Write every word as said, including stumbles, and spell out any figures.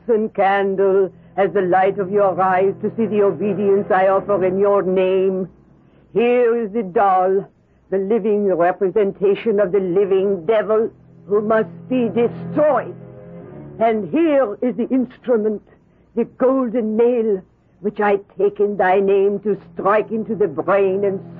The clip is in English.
waxen candle as the light of your eyes to see the obedience I offer in your name. Here is the doll, the living representation of the living devil who must be destroyed. And here is the instrument, the golden nail, which I take in thy name to strike into the brain and